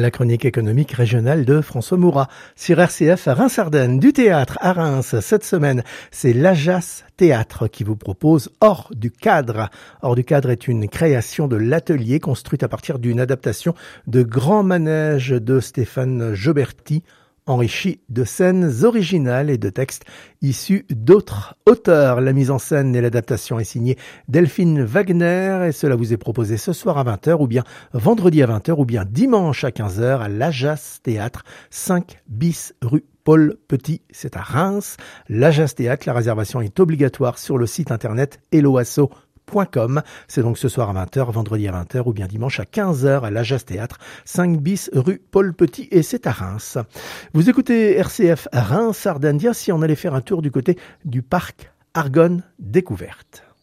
La chronique économique régionale de François Mourat sur RCF à Reims-Ardennes. Du théâtre à Reims, cette semaine, c'est l'Ajas Théâtre qui vous propose Hors du cadre. Hors du cadre est une création de l'atelier construite à partir d'une adaptation de Grand Manège de Stéphane Joberti, enrichi de scènes originales et de textes issus d'autres auteurs. La mise en scène et l'adaptation est signée Delphine Wagner et cela vous est proposé ce soir à 20h ou bien vendredi à 20h ou bien dimanche à 15h à l'Ajas Théâtre, 5 bis rue Paul Petit, c'est à Reims. L'Ajas Théâtre, la réservation est obligatoire sur le site internet helloasso.com. C'est donc ce soir à 20h, vendredi à 20h ou bien dimanche à 15h à l'Ajas Théâtre, 5 bis rue Paul Petit et c'est à Reims. Vous écoutez RCF à Reims-Ardennes. Si on allait faire un tour du côté du parc Argonne Découverte.